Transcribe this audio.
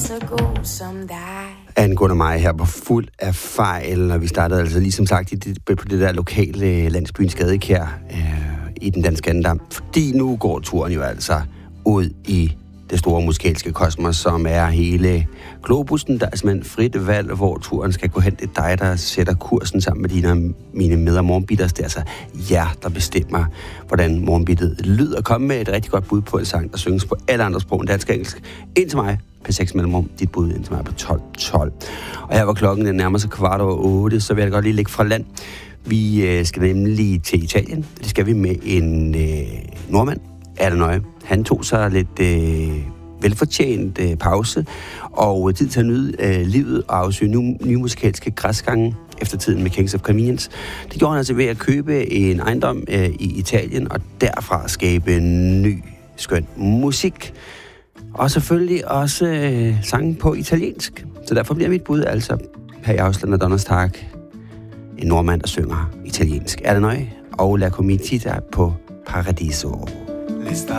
så god som dig. Angående mig her på fuld af fejl, og vi startede altså ligesom sagt på det der lokale landsbyens Gadekær i den danske andedam. Fordi nu går turen jo altså ud i det store musikalske kosmos, som er hele globussen. Der er simpelthen frit valg, hvor turen skal gå hen. Det er dig, der sætter kursen sammen med mine med- og morgenbitters. Det er altså jer, der bestemmer, hvordan morgenbittet lyder. Kom med et rigtig godt bud på en sang, der synges på alle andre sprog end dansk og engelsk. Ind til mig på 6 mellemrum. Dit bud ind til mig på 12. Og her var klokken, den nærmer sig 7:15, så vil jeg godt lige lægge fra land. Vi skal nemlig til Italien. Det skal vi med en nordmand. Adenoy. Han tog sig lidt velfortjent pause og tid til at nyde livet og afsøge nye musikalske græsgange efter tiden med Kings of Convenience. Det gjorde han altså ved at købe en ejendom i Italien og derfra skabe ny, skøn musik. Og selvfølgelig også sange på italiensk. Så derfor bliver mit bud altså her i Ausland og Donnerstag en nordmand, der synger italiensk. Adenoy og La Comitiva på Paradiso. L'estate